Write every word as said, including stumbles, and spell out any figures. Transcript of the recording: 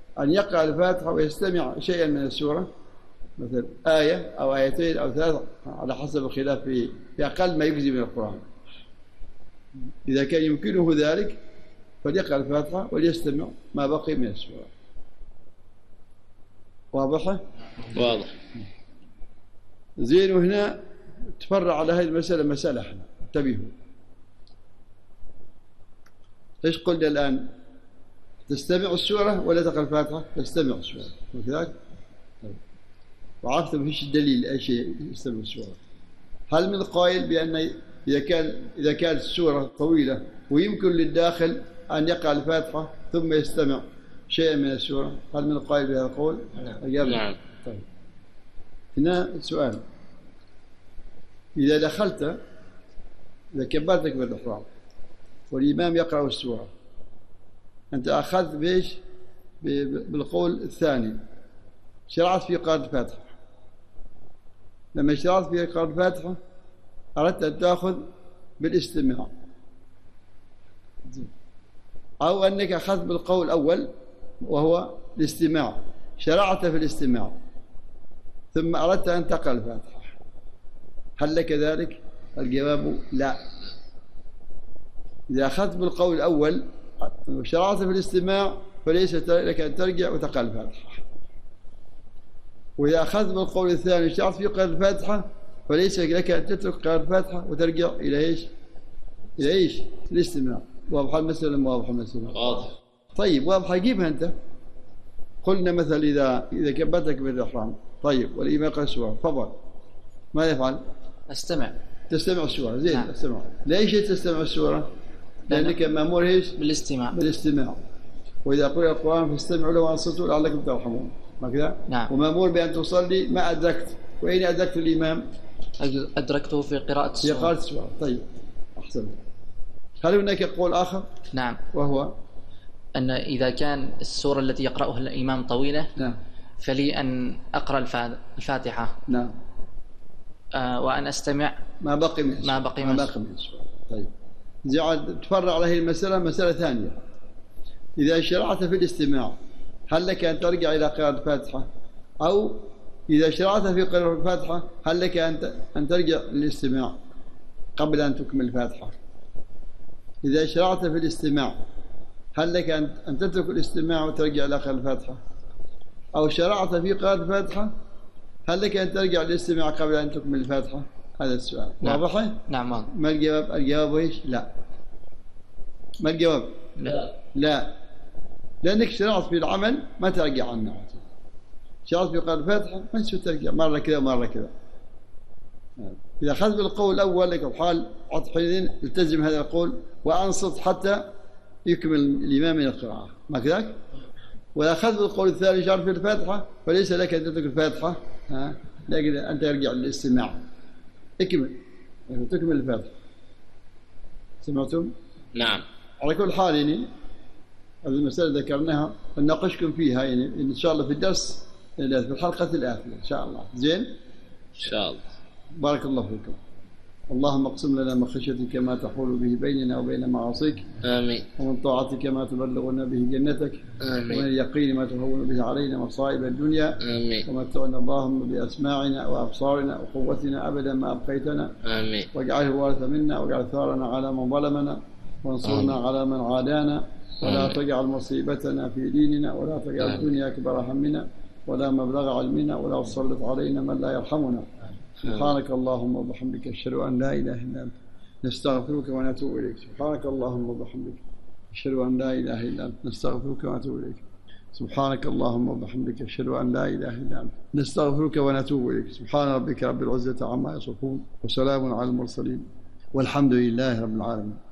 أن يقرأ الفاتحة ويستمع شيئا من السورة، مثل آية أو آيتين أو ثلاث على حسب الخلاف في في أقل ما يجزي من القرآن. إذا كان يمكنه ذلك فليقرأ الفاتحة وليستمع ما بقي من السورة. واضحة؟ واضح. زين. وهنا تفرع على هذه المسألة مسألة احنا انتبهوا. ايش قلنا الآن؟ تستمع السورة ولا تقرأ الفاتحة؟ تستمع السورة وكذلك. وعرفت ما فيش دليل أي شيء يستمع السورة. هل من قائل بأن إذا كان إذا كانت السورة طويلة ويمكن للداخل أن يقرأ الفاتحة ثم يستمع شيئا من السورة، هل من قائل بهذا القول؟ نعم. طيب. هنا سؤال: إذا دخلت إذا كبرتك بالإحرام والإمام يقرأ السورة، أنت أخذت بإيش؟ بالقول الثاني، شرعت في قراءة الفاتحة. لما شرعت في قراءة الفاتحة أردت أن تأخذ بالاستماع، أو أنك أخذت بالقول الأول وهو الاستماع، شرعت في الاستماع ثم أردت أن تقرأ الفاتحة، هل لك ذلك؟ الجواب لا. إذا أخذت بالقول الأول وشرعت في الاستماع فليس لك أن ترجع وتقرأ الفاتحة، وإذا أخذت بالقول الثاني وشرعت في قراءة الفاتحة فليس لك أن تترك قراءة الفاتحة وترجع إلى إيش؟ إلى إيش؟ الاستماع. واضحة المسألة ولا واضحة المسألة؟ واضح. طيب واضحة، جيبها أنت. قلنا مثلا إذا إذا كبرتك بالإحرام، طيب والإمام يقرأ السورة، تفضل ماذا يفعل؟ أستمع. تستمع السورة. زين. نعم. استمع. ليش تستمع السورة؟ لأنك مأمور إيش؟ بالاستماع. بالاستماع. وإذا قرأ القرآن فاستمعوا له وأنصتوا لعلكم ترحمون، ما كذا؟ نعم. ومأمور بأن تصلي ما أدركت. وأين أدركت الإمام؟ أدركته في قراءة السورة. في قراءة السورة. طيب أحسن. هل هناك قول آخر؟ نعم. وهو أن إذا كان السورة التي يقرأها الإمام طويلة، نعم، فلي أن أقرأ الفاتحة. نعم. آه وأن أستمع ما بقي من ما بقي من السورة. طيب زعل تفرع على هذه المسألة مسألة ثانية. إذا شرعت في الاستماع هل لك أن ترجع إلى قراءة الفاتحة؟ أو إذا شرعت في قراءة الفاتحة هل لك أن أن ترجع للاستماع قبل أن تكمل الفاتحة؟ إذا شرعت في الاستماع هل لك أن تترك الاستماع وترجع إلى قراءة الفاتحة؟ أو شرعت في قراءة الفاتحة هل لك أن ترجع للاستماع قبل أن تكمل الفاتحة؟ هذا السؤال. نعم. واضح؟ نعم. ما الجواب؟ الجواب إيش؟ لا. ما الجواب؟ لا. لا، لأنك شرعت في العمل ما ترجع عنه. شرعت في قراءة الفاتحة ما تسوي ترجع مرة كذا مرة كذا. إذا أخذت بالقول الأول لك الحال حينئذ التزم هذا القول وأنصت حتى يكمل الإمام من القراءة، ما كذاك؟ وإذا أخذت بالقول الثاني شرعت في الفاتحة فليس لك أن تترك الفاتحة، ها، لكن أنت يرجع للاستماع. اكمل يعني تكمل الفاتحة. سمعتم؟ نعم. على كل حال يعني هذه المسألة ذكرناها نناقشكم فيها يعني إن شاء الله في الدرس في الحلقة الآتية إن شاء الله. زين؟ إن شاء الله. بارك الله فيكم. اللهم اقسم لنا من خشيتك ما تحول به بيننا وبين معاصيك. آمين. ومن طاعتك ما تبلغنا به جنتك. آمين. ومن اليقين ما تهون به علينا مصائب الدنيا. آمين. ومتعنا اللهم بأسماعنا وأبصارنا وقوتنا أبدا ما أبقيتنا. آمين. واجعله وارث منا واجعل ثارنا على من ظلمنا وانصرنا آمين. على من عادانا ولا آمين. تجعل مصيبتنا في ديننا ولا تجعل الدنيا أكبر همنا ولا مبلغ علمنا ولا تسلط علينا من لا يرحمنا. سبحانك اللهم وبحمدك أشهد أن لا إله إلا أنت نستغفرك ونتوب إليك. سبحانك اللهم وبحمدك أشهد أن لا إله إلا أنت نستغفرك ونتوب إليك. سبحانك اللهم وبحمدك أشهد أن لا إله إلا أنت نستغفرك ونتوب إليك. سبحان ربك رب العزة عما يصفون وسلام على المرسلين والحمد لله رب العالمين.